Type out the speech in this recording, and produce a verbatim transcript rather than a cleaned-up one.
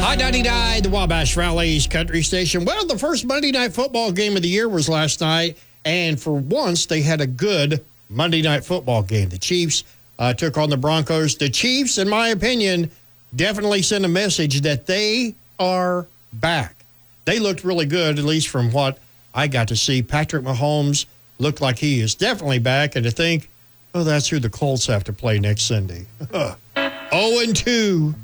I ninety-nine, the Wabash Valley's country station. Well, the first Monday Night Football game of the year was last night, and for once, they had a good Monday Night Football game. The Chiefs uh, took on the Broncos. The Chiefs, in my opinion, definitely sent a message that they are back. They looked really good, at least from what I got to see. Patrick Mahomes looked like he is definitely back, and to think, oh, that's who the Colts have to play next Sunday. oh and two.